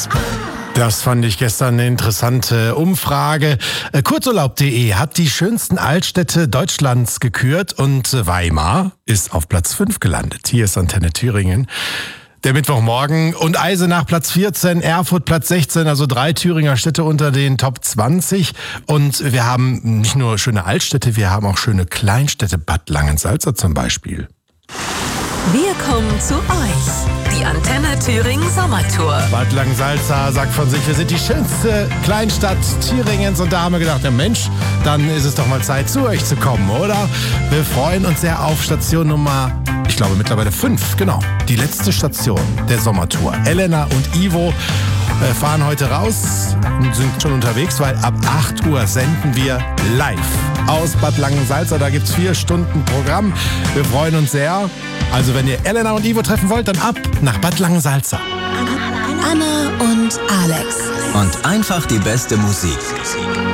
Das fand ich gestern eine interessante Umfrage. Kurzurlaub.de hat die schönsten Altstädte Deutschlands gekürt und Weimar ist auf Platz 5 gelandet. Hier ist Antenne Thüringen. Der Mittwochmorgen und Eisenach Platz 14, Erfurt Platz 16, also 3 Thüringer Städte unter den Top 20. Und wir haben nicht nur schöne Altstädte, wir haben auch schöne Kleinstädte, Bad Langensalza zum Beispiel. Wir kommen zu euch. Die Antenne Thüringen Sommertour. Bad Langensalza sagt von sich, wir sind die schönste Kleinstadt Thüringens. Und da haben wir gedacht, na Mensch, dann ist es doch mal Zeit, zu euch zu kommen, oder? Wir freuen uns sehr auf Station Nummer, ich glaube mittlerweile 5, genau. Die letzte Station der Sommertour. Elena und Ivo fahren heute raus und sind schon unterwegs, weil ab 8 Uhr senden wir live aus Bad Langensalza. Da gibt's 4 Stunden Programm. Wir freuen uns sehr. Also wenn ihr Elena und Ivo treffen wollt, dann ab nach Bad Langensalza. Anna und Alex. Und einfach die beste Musik.